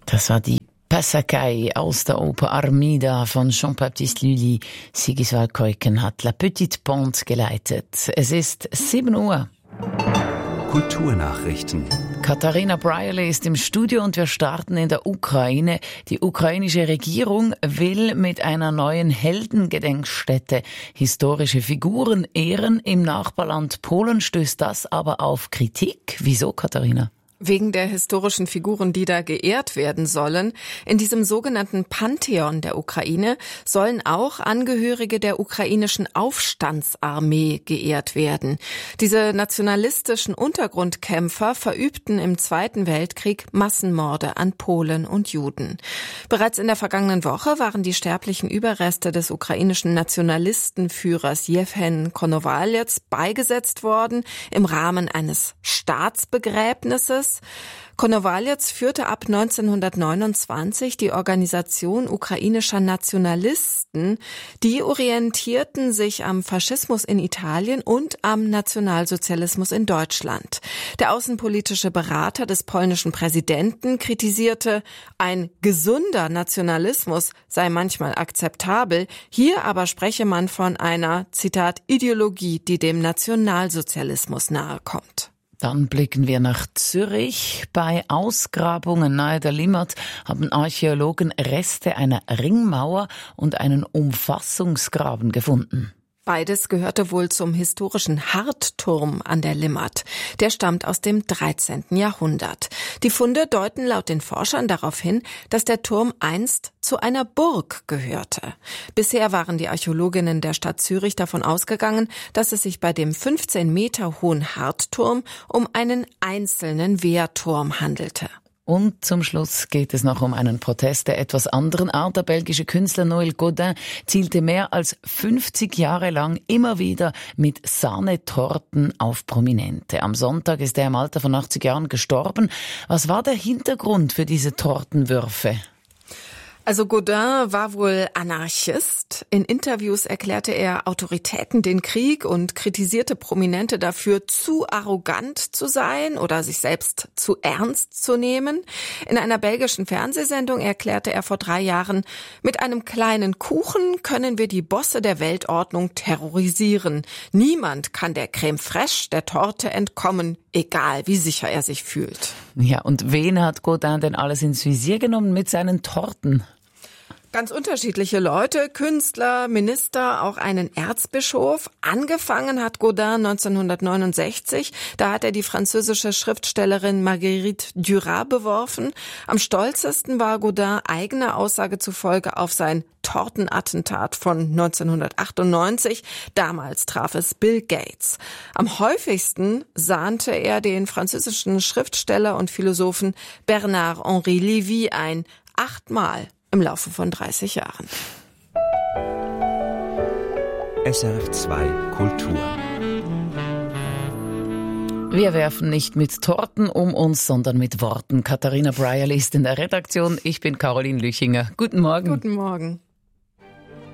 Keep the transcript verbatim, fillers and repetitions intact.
Das war die Passacaille aus der Oper Armida von Jean-Baptiste Lully. Sigiswald Keuken hat La Petite Pente geleitet. Es ist sieben Uhr. Kulturnachrichten. Katharina Brierley ist im Studio und wir starten in der Ukraine. Die ukrainische Regierung will mit einer neuen Heldengedenkstätte historische Figuren ehren. Im Nachbarland Polen stößt das aber auf Kritik. Wieso, Katharina? Wegen der historischen Figuren, die da geehrt werden sollen. In diesem sogenannten Pantheon der Ukraine sollen auch Angehörige der ukrainischen Aufstandsarmee geehrt werden. Diese nationalistischen Untergrundkämpfer verübten im Zweiten Weltkrieg Massenmorde an Polen und Juden. Bereits in der vergangenen Woche waren die sterblichen Überreste des ukrainischen Nationalistenführers Jewhen Konowalets beigesetzt worden im Rahmen eines Staatsbegräbnisses. Konowalets führte ab neunzehnhundertneunundzwanzig die Organisation ukrainischer Nationalisten. Die orientierten sich am Faschismus in Italien und am Nationalsozialismus in Deutschland. Der außenpolitische Berater des polnischen Präsidenten kritisierte, ein gesunder Nationalismus sei manchmal akzeptabel. Hier aber spreche man von einer, Zitat, Ideologie, die dem Nationalsozialismus nahekommt. Dann blicken wir nach Zürich. Bei Ausgrabungen nahe der Limmat haben Archäologen Reste einer Ringmauer und einen Umfassungsgraben gefunden. Beides gehörte wohl zum historischen Hartturm an der Limmat. Der stammt aus dem dreizehnten Jahrhundert. Die Funde deuten laut den Forschern darauf hin, dass der Turm einst zu einer Burg gehörte. Bisher waren die Archäologinnen der Stadt Zürich davon ausgegangen, dass es sich bei dem fünfzehn Meter hohen Hartturm um einen einzelnen Wehrturm handelte. Und zum Schluss geht es noch um einen Protest der etwas anderen Art. Der belgische Künstler Noël Godin zielte mehr als fünfzig Jahre lang immer wieder mit Sahnetorten auf Prominente. Am Sonntag ist er im Alter von achtzig Jahren gestorben. Was war der Hintergrund für diese Tortenwürfe? Also Godin war wohl Anarchist. In Interviews erklärte er Autoritäten den Krieg und kritisierte Prominente dafür, zu arrogant zu sein oder sich selbst zu ernst zu nehmen. In einer belgischen Fernsehsendung erklärte er vor drei Jahren, mit einem kleinen Kuchen können wir die Bosse der Weltordnung terrorisieren. Niemand kann der Crème fraîche der Torte entkommen, egal wie sicher er sich fühlt. Ja, und wen hat Godin denn alles ins Visier genommen mit seinen Torten? Ganz unterschiedliche Leute, Künstler, Minister, auch einen Erzbischof. Angefangen hat Godin neunzehnhundertneunundsechzig. Da hat er die französische Schriftstellerin Marguerite Duras beworfen. Am stolzesten war Godin eigener Aussage zufolge auf sein Tortenattentat von neunzehnhundertachtundneunzig. Damals traf es Bill Gates. Am häufigsten sahnte er den französischen Schriftsteller und Philosophen Bernard-Henri Lévy ein. Achtmal im Laufe von dreißig Jahren. S R F zwei Kultur. Wir werfen nicht mit Torten um uns, sondern mit Worten. Katharina Brierley ist in der Redaktion. Ich bin Caroline Lüchinger. Guten Morgen. Guten Morgen.